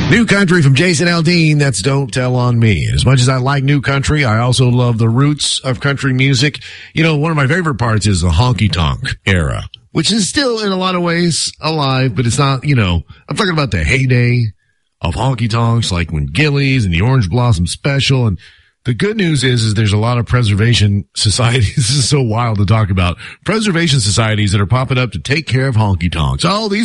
New Country from Jason Aldean. That's Don't Tell on Me. As much as I like new country, I also love the roots of country music. You know, one of my favorite parts is the honky tonk era, which is still in a lot of ways alive, but it's not, you know, I'm talking about the heyday of honky tonks, like when Gillies and the Orange Blossom Special. And the good news is there's a lot of preservation societies. This is so wild to talk about. Preservation societies that are popping up to take care of honky tonks. Oh, these